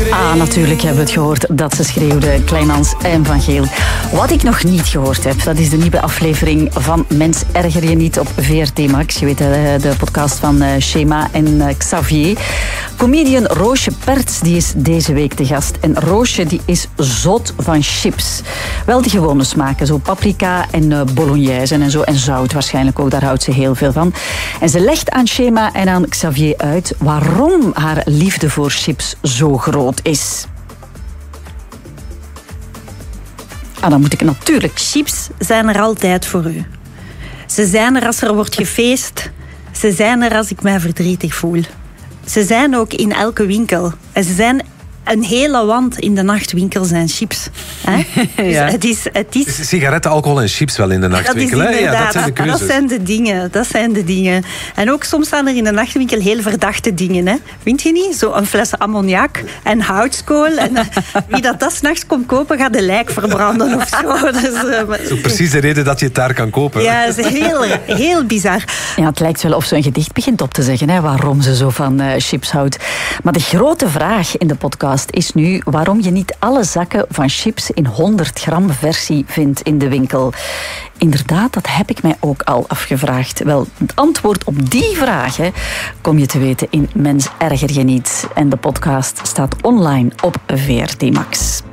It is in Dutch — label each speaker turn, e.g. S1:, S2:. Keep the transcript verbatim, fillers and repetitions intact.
S1: Ah, natuurlijk hebben we het gehoord dat ze schreeuwde, Kleinhans en Van Geel. Wat ik nog niet gehoord heb, dat is de nieuwe aflevering van Mens erger je niet op V R T Max. Je weet, de podcast van Shema en Xavier. Comedian Roosje Perts, die is deze week te gast. En Roosje, die is zot van chips. Wel die gewone smaken, zo paprika en bolognese en zo. En zout waarschijnlijk ook, daar houdt ze heel veel van. En ze legt aan Shema en aan Xavier uit waarom haar liefde voor chips zo groot is. Ah, dan moet ik natuurlijk...
S2: Chips zijn er altijd voor u. Ze zijn er als er wordt gefeest. Ze zijn er als ik mij verdrietig voel. Ze zijn ook in elke winkel. En ze zijn een hele wand in de nachtwinkel zijn chips. Hè?
S3: Ja.
S2: Dus het is, het is...
S3: Sigaretten, alcohol en chips wel in de nachtwinkel.
S2: Dat is
S3: hè? Ja, dat zijn de
S2: dat,
S3: keuzes.
S2: dat zijn de dingen. Dat zijn de dingen. En ook soms staan er in de nachtwinkel heel verdachte dingen. Hè? Vind je niet? Zo een fles ammoniak en houtskool. En, uh, wie dat, dat 's nachts komt kopen, gaat de lijk verbranden of zo. Dus, uh,
S3: Zo precies de reden dat je het daar kan kopen.
S2: Ja, dat is heel, heel bizar.
S1: Ja, het lijkt wel of ze een gedicht begint op te zeggen, hè, waarom ze zo van uh, chips houdt. Maar de grote vraag in de podcast is nu waarom je niet alle zakken van chips in honderd gram versie vindt in de winkel. Inderdaad, dat heb ik mij ook al afgevraagd. Wel, het antwoord op die vragen kom je te weten in Mens erger je niet. En de podcast staat online op V R T Max.